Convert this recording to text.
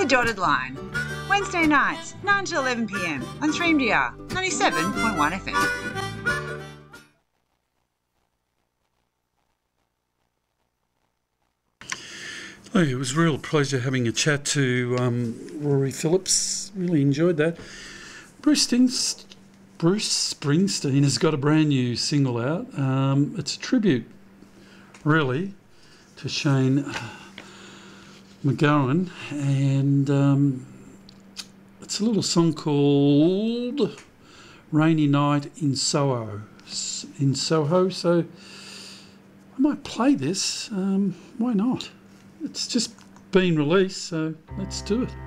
Dotted Line. Wednesday nights, 9 to 11 p.m. on 3MDR 97.1 FM. Oh, it was a real pleasure having a chat to Rory Phillips. Really enjoyed that. Bruce Springsteen has got a brand new single out. It's a tribute, really, to Shane MacGowan, and it's a little song called Rainy Night in Soho. So I might play this. Why not? It's just been released, so let's do it.